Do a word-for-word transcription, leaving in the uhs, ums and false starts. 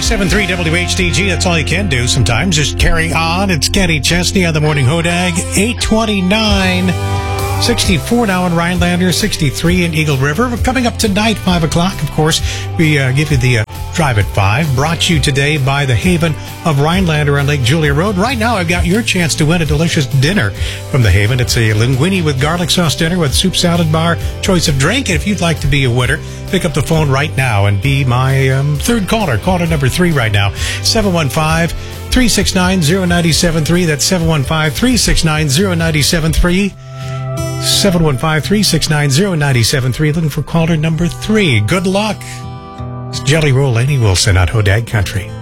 ninety-seven point three W H D G. That's all you can do sometimes. Just carry on. It's Kenny Chesney on the Morning Hodag. eight twenty-nine. sixty-four now in Rhinelander, sixty-three in Eagle River. Coming up tonight, five o'clock, of course, we uh, give you the uh, Drive at five, brought to you today by the Haven of Rhinelander on Lake Julia Road. Right now, I've got your chance to win a delicious dinner from the Haven. It's a linguine with garlic sauce dinner with soup, salad bar, choice of drink. And if you'd like to be a winner, pick up the phone right now and be my um, third caller. Caller number three right now, seven one five, three six nine, zero nine seven three. That's seven one five, three six nine, zero nine seven three. seven one five, three six nine, zero nine seven three. Looking for caller number three. Good luck. It's Jelly Roll, Laney Wilson on Hodag Country.